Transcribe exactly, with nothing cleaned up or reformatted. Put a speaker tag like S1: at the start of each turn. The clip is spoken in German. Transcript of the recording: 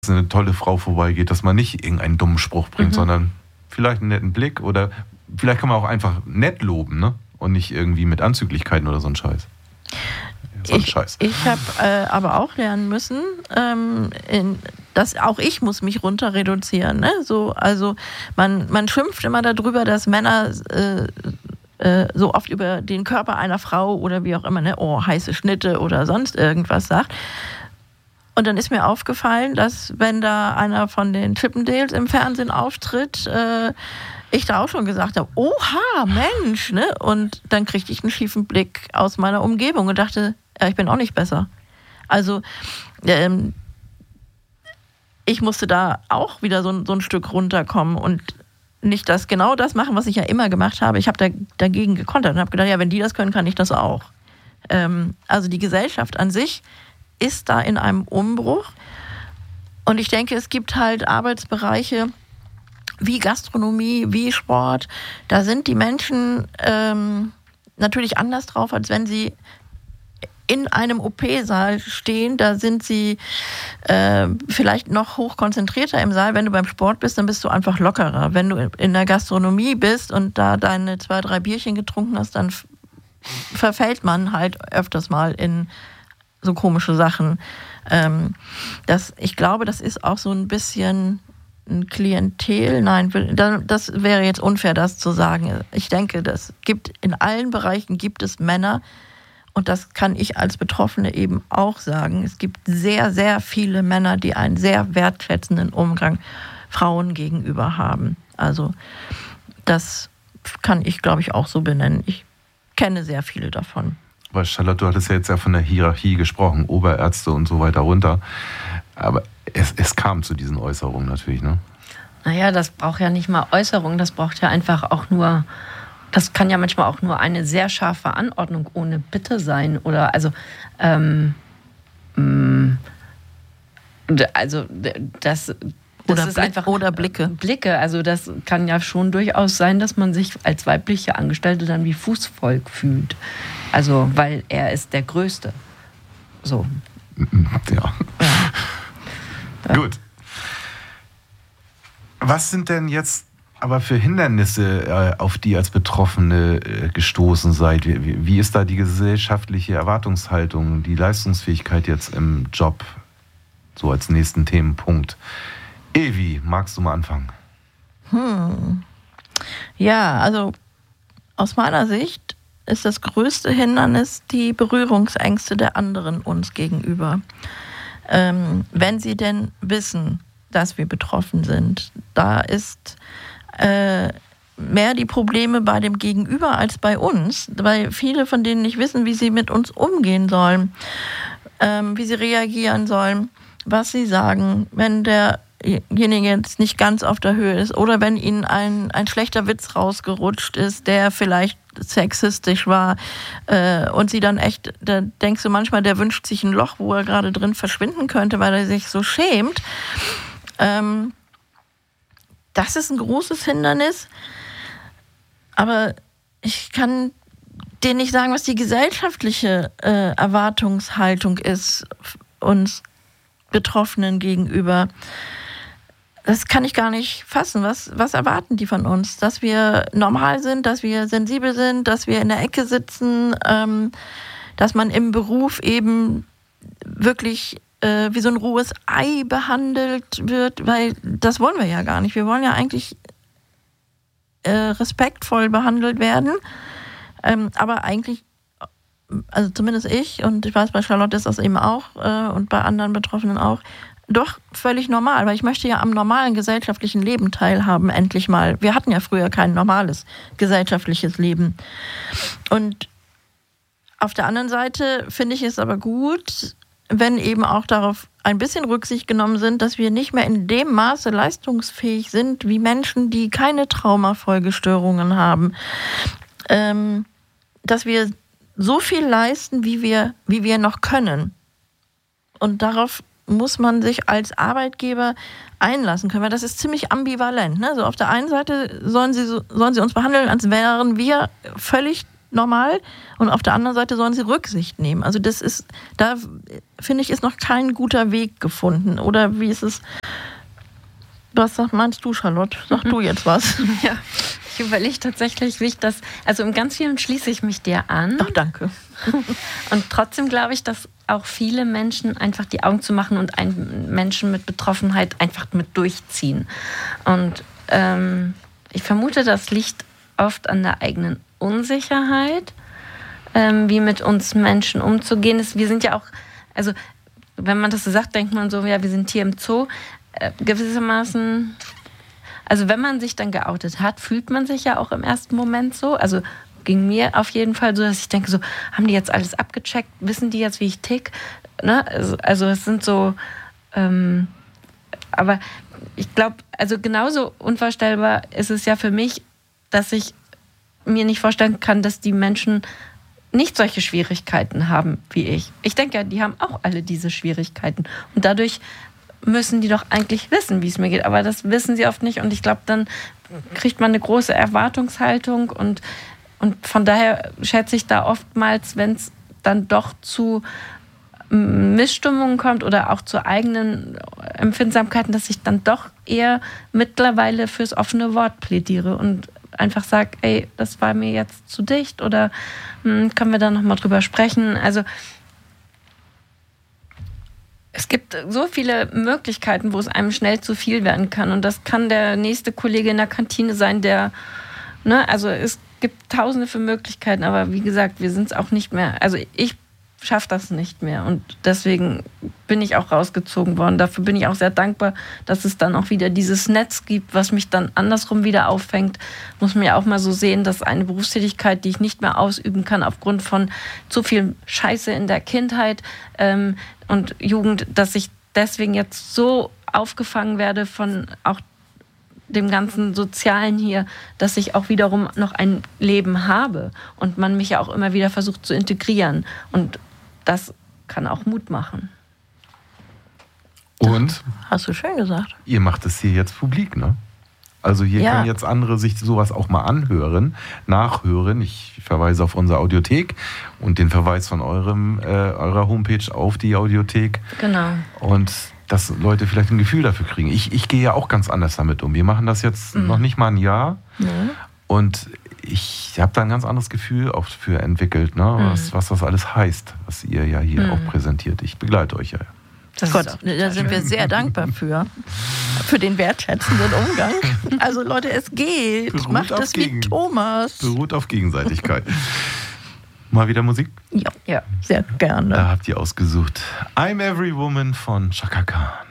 S1: eine tolle Frau vorbeigeht, dass man nicht irgendeinen dummen Spruch bringt, mhm. sondern vielleicht einen netten Blick oder vielleicht kann man auch einfach nett loben, ne? Und nicht irgendwie mit Anzüglichkeiten oder so ein Scheiß. So ein
S2: ich
S1: Scheiß.
S2: ich habe äh, aber auch lernen müssen, ähm, in, dass auch ich muss mich runter reduzieren. Ne? So, also man, man schimpft immer darüber, dass Männer äh, äh, so oft über den Körper einer Frau oder wie auch immer, ne, oh, heiße Schnitte oder sonst irgendwas sagt. Und dann ist mir aufgefallen, dass wenn da einer von den Chippendales im Fernsehen auftritt, äh, ich da auch schon gesagt habe, oha, Mensch, ne? Und dann kriegte ich einen schiefen Blick aus meiner Umgebung und dachte, ja, ich bin auch nicht besser. Also ähm, ich musste da auch wieder so, so ein Stück runterkommen und nicht das genau das machen, was ich ja immer gemacht habe. Ich habe da, dagegen gekontert und habe gedacht, ja, wenn die das können, kann ich das auch. Ähm, also die Gesellschaft an sich ist da in einem Umbruch. Und ich denke, es gibt halt Arbeitsbereiche wie Gastronomie, wie Sport. Da sind die Menschen ähm, natürlich anders drauf, als wenn sie in einem O P-Saal stehen. Da sind sie äh, vielleicht noch hochkonzentrierter im Saal. Wenn du beim Sport bist, dann bist du einfach lockerer. Wenn du in der Gastronomie bist und da deine zwei, drei Bierchen getrunken hast, dann f- verfällt man halt öfters mal in so komische Sachen. Ähm, das, ich glaube, das ist auch so ein bisschen ein Klientel. Nein, das wäre jetzt unfair, das zu sagen. Ich denke, das gibt in allen Bereichen gibt es Männer, und das kann ich als Betroffene eben auch sagen. Es gibt sehr, sehr viele Männer, die einen sehr wertschätzenden Umgang Frauen gegenüber haben. Also das kann ich, glaube ich, auch so benennen. Ich kenne sehr viele davon.
S1: Weil Charlotte, du hattest ja jetzt ja von der Hierarchie gesprochen, Oberärzte und so weiter runter. Aber es, es kam zu diesen Äußerungen natürlich, ne?
S3: Naja, das braucht ja nicht mal Äußerungen, das braucht ja einfach auch nur, das kann ja manchmal auch nur eine sehr scharfe Anordnung ohne Bitte sein. Oder also, ähm, also das... Das
S2: oder,
S3: ist
S2: Blick,
S3: einfach,
S2: oder Blicke.
S3: Blicke, also das kann ja schon durchaus sein, dass man sich als weibliche Angestellte dann wie Fußvolk fühlt. Also, weil er ist der Größte. So.
S1: Ja. Ja. Gut. Was sind denn jetzt aber für Hindernisse, auf die als Betroffene gestoßen seid? Wie, wie ist da die gesellschaftliche Erwartungshaltung, die Leistungsfähigkeit jetzt im Job? So als nächsten Themenpunkt. Evi, magst du mal anfangen?
S2: Hm. Ja, also aus meiner Sicht ist das größte Hindernis die Berührungsängste der anderen uns gegenüber. Ähm, wenn sie denn wissen, dass wir betroffen sind, da ist äh, mehr die Probleme bei dem Gegenüber als bei uns, weil viele von denen nicht wissen, wie sie mit uns umgehen sollen, ähm, wie sie reagieren sollen, was sie sagen, wenn der derjenige jetzt nicht ganz auf der Höhe ist oder wenn ihnen ein, ein schlechter Witz rausgerutscht ist, der vielleicht sexistisch war äh, und sie dann echt, da denkst du manchmal, der wünscht sich ein Loch, wo er gerade drin verschwinden könnte, weil er sich so schämt. Ähm, das ist ein großes Hindernis, aber ich kann dir nicht sagen, was die gesellschaftliche äh, Erwartungshaltung ist, uns Betroffenen gegenüber. Das kann ich gar nicht fassen. Was, was erwarten die von uns? Dass wir normal sind, dass wir sensibel sind, dass wir in der Ecke sitzen, ähm, dass man im Beruf eben wirklich äh, wie so ein rohes Ei behandelt wird, weil das wollen wir ja gar nicht. Wir wollen ja eigentlich äh, respektvoll behandelt werden, ähm, aber eigentlich, also zumindest ich, und ich weiß, bei Charlotte ist das eben auch äh, und bei anderen Betroffenen auch, doch völlig normal, weil ich möchte ja am normalen gesellschaftlichen Leben teilhaben, endlich mal. Wir hatten ja früher kein normales gesellschaftliches Leben. Und auf der anderen Seite finde ich es aber gut, wenn eben auch darauf ein bisschen Rücksicht genommen sind, dass wir nicht mehr in dem Maße leistungsfähig sind, wie Menschen, die keine Traumafolgestörungen haben. Ähm, dass wir so viel leisten, wie wir, wie wir noch können. Und darauf muss man sich als Arbeitgeber einlassen können, weil das ist ziemlich ambivalent. Ne? So auf der einen Seite sollen sie, sollen sie uns behandeln, als wären wir völlig normal und auf der anderen Seite sollen sie Rücksicht nehmen. Also das ist, da finde ich, ist noch kein guter Weg gefunden. Oder wie ist es, was meinst du, Charlotte? Sag du jetzt was.
S3: Ja, ich überlege tatsächlich, wie ich das, also im ganz vielen schließe ich mich dir an.
S2: Ach, danke.
S3: Und trotzdem glaube ich, dass auch viele Menschen einfach die Augen zu machen und einen Menschen mit Betroffenheit einfach mit durchziehen. Und ähm, ich vermute, das liegt oft an der eigenen Unsicherheit, ähm, wie mit uns Menschen umzugehen ist. Wir sind ja auch, also wenn man das so sagt, denkt man so, ja, wir sind hier im Zoo. Äh, gewissermaßen, also wenn man sich dann geoutet hat, fühlt man sich ja auch im ersten Moment so. Also ging mir auf jeden Fall so, dass ich denke so, haben die jetzt alles abgecheckt? Wissen die jetzt, wie ich tick? Ne? Also, also es sind so, ähm, aber ich glaube, also genauso unvorstellbar ist es ja für mich, dass ich mir nicht vorstellen kann, dass die Menschen nicht solche Schwierigkeiten haben wie ich. Ich denke ja, die haben auch alle diese Schwierigkeiten. Und dadurch müssen die doch eigentlich wissen, wie es mir geht. Aber das wissen sie oft nicht. Und ich glaube, dann kriegt man eine große Erwartungshaltung. Und, und von daher schätze ich da oftmals, wenn es dann doch zu Missstimmungen kommt oder auch zu eigenen Empfindsamkeiten, dass ich dann doch eher mittlerweile fürs offene Wort plädiere und einfach sage, ey, das war mir jetzt zu dicht oder hm, können wir da nochmal drüber sprechen. Also es gibt so viele Möglichkeiten, wo es einem schnell zu viel werden kann. Und das kann der nächste Kollege in der Kantine sein, der, ne, also es gibt tausende für Möglichkeiten, aber wie gesagt, wir sind es auch nicht mehr. Also ich schaffe das nicht mehr und deswegen bin ich auch rausgezogen worden. Dafür bin ich auch sehr dankbar, dass es dann auch wieder dieses Netz gibt, was mich dann andersrum wieder auffängt. Muss man ja auch mal so sehen, dass eine Berufstätigkeit, die ich nicht mehr ausüben kann aufgrund von zu viel Scheiße in der Kindheit ähm, und Jugend, dass ich deswegen jetzt so aufgefangen werde von auch dem ganzen Sozialen hier, dass ich auch wiederum noch ein Leben habe und man mich ja auch immer wieder versucht zu integrieren. Und das kann auch Mut machen.
S1: Und?
S2: Hast du schön gesagt.
S1: Ihr macht es hier jetzt publik, ne? Also hier
S2: ja.
S1: können jetzt andere sich sowas auch mal anhören, nachhören. Ich verweise auf unsere Audiothek und den Verweis von eurem, äh, eurer Homepage auf die Audiothek.
S3: Genau.
S1: Und dass Leute vielleicht ein Gefühl dafür kriegen. Ich, ich gehe ja auch ganz anders damit um. Wir machen das jetzt mhm. noch nicht mal ein Jahr. Mhm. Und ich habe da ein ganz anderes Gefühl auch für entwickelt, ne? mhm. was, was das alles heißt, was ihr ja hier mhm. auch präsentiert. Ich begleite euch ja.
S2: Das Gott, da sind wir sehr dankbar für. Für den wertschätzenden Umgang. Also Leute, es geht. Beruht Macht es wie Gegen, Thomas.
S1: Beruht auf Gegenseitigkeit. Mal wieder Musik?
S2: Ja, ja, sehr gerne.
S1: Da habt ihr ausgesucht I'm Every Woman von Chaka Khan.